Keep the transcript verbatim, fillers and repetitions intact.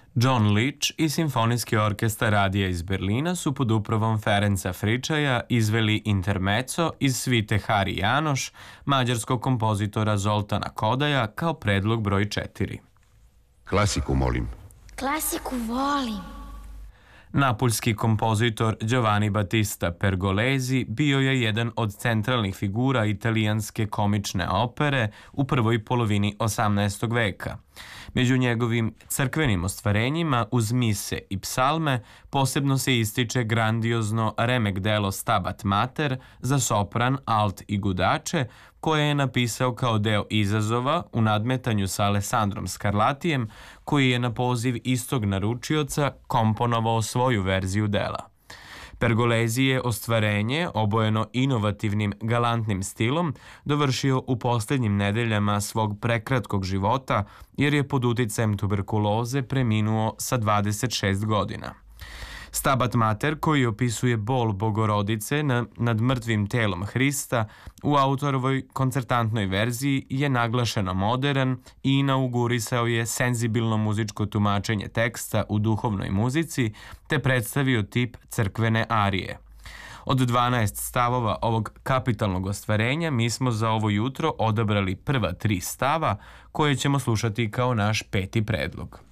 John Leach i Simfonijski orkestar radija iz Berlina su pod upravom Ferenca Fričaja izveli intermezzo iz svite Hari Janoš, mađarskog kompozitora Zoltana Kodaja kao predlog broj četiri. Klasiku molim. Klasiku volim. Napoljski kompozitor Giovanni Battista Pergolesi bio je jedan od centralnih figura italijanske komične opere u prvoj polovini osamnaestog veka. Među njegovim crkvenim ostvarenjima uz mise i psalme posebno se ističe grandiozno remek delo Stabat Mater za sopran, alt i gudače, koje je napisao kao deo izazova u nadmetanju sa Alessandrom Scarlattijem, koji je na poziv istog naručioca komponovao svoju verziju dela. Pergolesi je ostvarenje, obojeno inovativnim, galantnim stilom, dovršio u posljednjim nedeljama svog prekratkog života, jer je pod uticajem tuberkuloze preminuo sa dvadeset šest godina. Stabat Mater, koji opisuje bol Bogorodice na, nad mrtvim telom Hrista, u autorovoj koncertantnoj verziji je naglašeno modern i inaugurisao je senzibilno muzičko tumačenje teksta u duhovnoj muzici, te predstavio tip crkvene arije. Od dvanaest stavova ovog kapitalnog ostvarenja mi smo za ovo jutro odabrali prva tri stava koje ćemo slušati kao naš peti predlog.